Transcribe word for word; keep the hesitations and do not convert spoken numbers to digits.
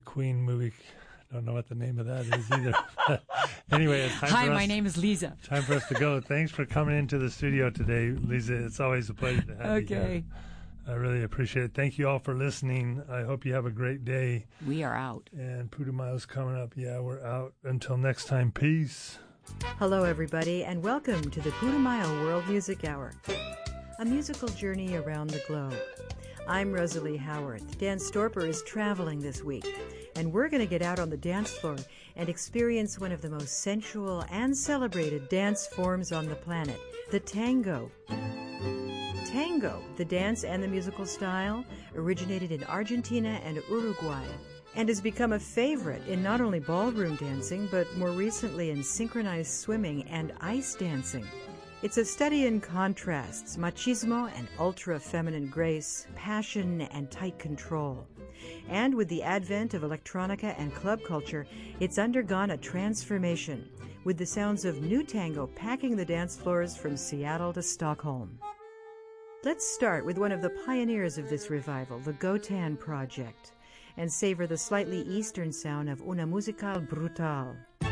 Queen movie. Don't know what the name of that is either. Anyway, it's time Hi, for us, my name is Lisa. Time for us to go. Thanks for coming into the studio today, Lisa. It's always a pleasure to have you Okay. here. I really appreciate it. Thank you all for listening. I hope you have a great day. We are out. And Putumayo's coming up. Yeah, we're out. Until next time, peace. Hello, everybody, and welcome to the Putumayo World Music Hour, a musical journey around the globe. I'm Rosalie Howarth. Dan Storper is traveling this week, and we're going to get out on the dance floor and experience one of the most sensual and celebrated dance forms on the planet, the tango. Tango, the dance and the musical style, originated in Argentina and Uruguay and has become a favorite in not only ballroom dancing, but more recently in synchronized swimming and ice dancing. It's a study in contrasts, machismo and ultra-feminine grace, passion and tight control. And with the advent of electronica and club culture, it's undergone a transformation, with the sounds of new tango packing the dance floors from Seattle to Stockholm. Let's start with one of the pioneers of this revival, the Gotan Project, and savor the slightly Eastern sound of Una Musical Brutal.